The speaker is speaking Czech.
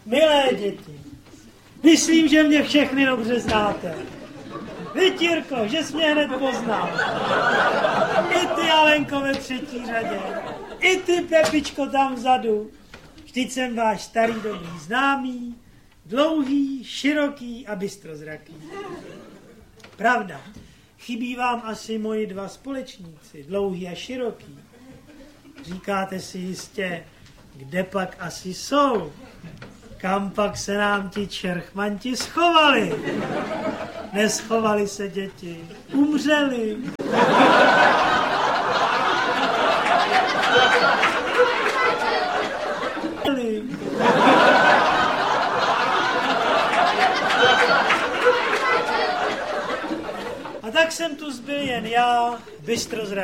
Milé děti, myslím, že mě všechny dobře znáte. Vy, Jirko, že jsi mě hned poznal. I ty, Alenko, ve třetí řadě. I ty, Pepičko, tam vzadu. Vždyť jsem váš starý dobrý známý, dlouhý, široký a bystrozraký. Pravda, chybí vám asi moji dva společníci, dlouhý a široký. Říkáte si jistě, kde pak asi jsou? Kam pak se nám ti čerchmanti schovali? Neschovali se, děti, umřeli. A tak jsem tu zbyl jen já, bystrozraký.